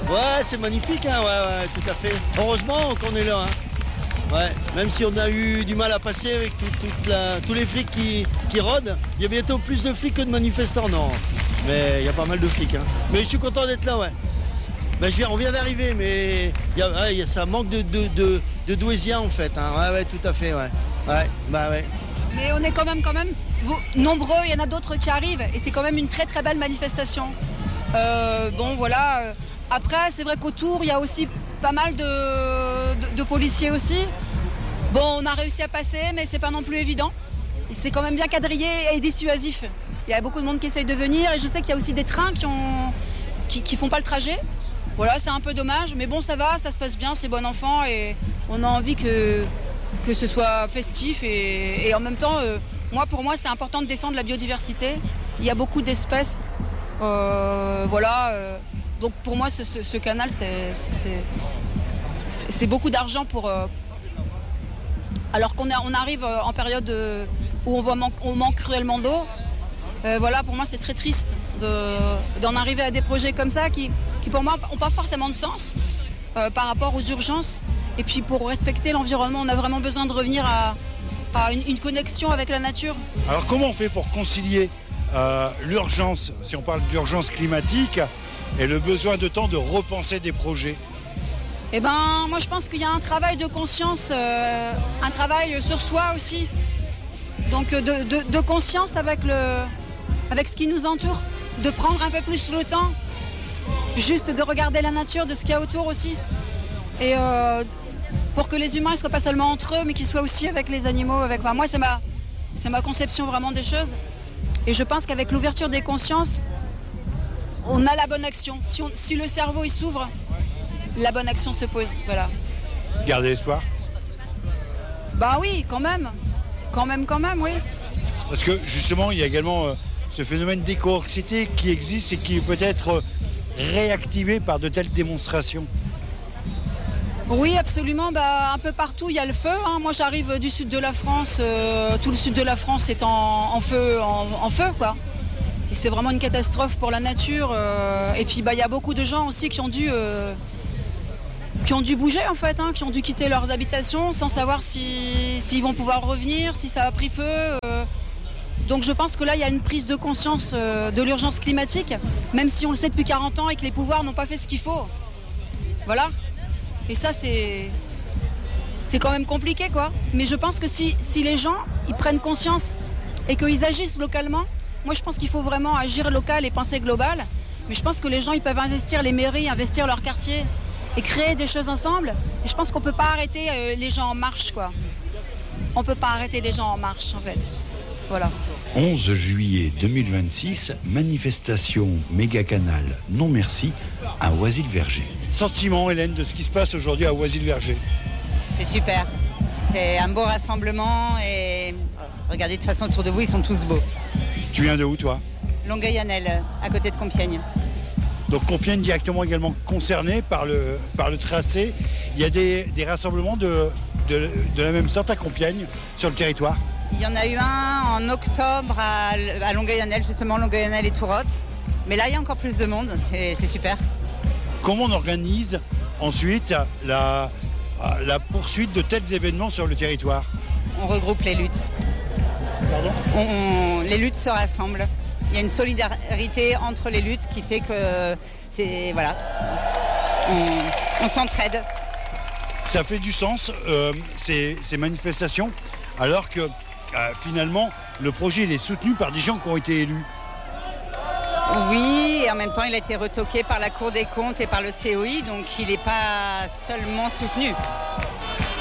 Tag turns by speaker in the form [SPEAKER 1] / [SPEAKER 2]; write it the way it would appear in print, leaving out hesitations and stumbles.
[SPEAKER 1] Ouais, c'est magnifique, hein, ouais, tout à fait. Heureusement qu'on est là, hein. Ouais, même si on a eu du mal à passer avec tous les flics qui rôdent. Il y a bientôt plus de flics que de manifestants, non. Mais il y a pas mal de flics, hein. Mais je suis content d'être là, ouais. Ben, on vient d'arriver, mais ça manque de Douaisiens, en fait, hein. Ouais, tout à fait, ouais. Ouais.
[SPEAKER 2] Mais on est quand même nombreux, il y en a d'autres qui arrivent, et c'est quand même une très très belle manifestation. Bon, voilà. Après, c'est vrai qu'autour, il y a aussi pas mal de policiers aussi. Bon, on a réussi à passer, mais c'est pas non plus évident. Et c'est quand même bien quadrillé et dissuasif. Il y a beaucoup de monde qui essaye de venir, et je sais qu'il y a aussi des trains qui font pas le trajet. Voilà, c'est un peu dommage, mais bon, ça va, ça se passe bien, c'est bon enfant, et on a envie que ce soit festif, et en même temps, pour moi, c'est important de défendre la biodiversité. Il y a beaucoup d'espèces, voilà. Donc pour moi, ce canal, c'est beaucoup d'argent pour... alors qu'on arrive en période où on manque cruellement d'eau. Voilà, pour moi, c'est très triste d'en arriver à des projets comme ça qui pour moi, n'ont pas forcément de sens par rapport aux urgences. Et puis pour respecter l'environnement, on a vraiment besoin de revenir à une connexion avec la nature.
[SPEAKER 3] Alors comment on fait pour concilier l'urgence, si on parle d'urgence climatique, et le besoin de temps de repenser des projets?
[SPEAKER 2] Eh ben, moi je pense qu'il y a un travail de conscience, un travail sur soi aussi. Donc de conscience avec ce qui nous entoure, de prendre un peu plus le temps, juste de regarder la nature, de ce qu'il y a autour aussi. Et pour que les humains ne soient pas seulement entre eux, mais qu'ils soient aussi avec les animaux. Moi, c'est ma conception vraiment des choses. Et je pense qu'avec l'ouverture des consciences, on a la bonne action. Si le cerveau il s'ouvre, la bonne action se pose. Voilà.
[SPEAKER 3] Gardez espoir.
[SPEAKER 2] Bah oui, quand même, oui.
[SPEAKER 3] Parce que justement, il y a également ce phénomène d'éco-anxiété qui existe et qui peut être réactivé par de telles démonstrations.
[SPEAKER 2] Oui, absolument. Un peu partout, il y a le feu. Hein. Moi, j'arrive du sud de la France. Tout le sud de la France est en feu, quoi. Et c'est vraiment une catastrophe pour la nature. Et puis, il y a beaucoup de gens aussi qui ont dû bouger, en fait, hein, qui ont dû quitter leurs habitations sans savoir s'ils vont pouvoir revenir, si ça a pris feu. Donc, je pense que là, il y a une prise de conscience de l'urgence climatique, même si on le sait depuis 40 ans et que les pouvoirs n'ont pas fait ce qu'il faut. Voilà. Et ça, c'est quand même compliqué, quoi. Mais je pense que si les gens ils prennent conscience et qu'ils agissent localement, moi, je pense qu'il faut vraiment agir local et penser global. Mais je pense que les gens, ils peuvent investir, les mairies, investir leur quartier et créer des choses ensemble. Et je pense qu'on ne peut pas arrêter les gens en marche, quoi. On ne peut pas arrêter les gens en marche, en fait. Voilà.
[SPEAKER 4] 11 juillet 2026, manifestation méga canal non merci à Oisy-le-Verger.
[SPEAKER 3] Sentiment, Hélène, de ce qui se passe aujourd'hui à Oisy-le-Verger?
[SPEAKER 5] C'est super. C'est un beau rassemblement et regardez, de toute façon, autour de vous, ils sont tous beaux.
[SPEAKER 3] Tu viens de où, toi?
[SPEAKER 5] Longueuil-Annel, à côté de Compiègne.
[SPEAKER 3] Donc Compiègne directement également concernée par le tracé. Il y a des rassemblements de la même sorte à Compiègne, sur le territoire?
[SPEAKER 5] Il y en a eu un en octobre à Longueuil-Annel, justement, Longueuil-Annel et Tourotte. Mais là, il y a encore plus de monde, c'est super.
[SPEAKER 3] Comment on organise ensuite la poursuite de tels événements sur le territoire?
[SPEAKER 5] On regroupe les luttes.
[SPEAKER 3] Pardon?
[SPEAKER 5] Les luttes se rassemblent. Il y a une solidarité entre les luttes qui fait que on s'entraide.
[SPEAKER 3] Ça fait du sens, ces manifestations, alors que finalement, le projet il est soutenu par des gens qui ont été élus.
[SPEAKER 5] Oui, et en même temps, il a été retoqué par la Cour des comptes et par le COI, donc il n'est pas seulement soutenu.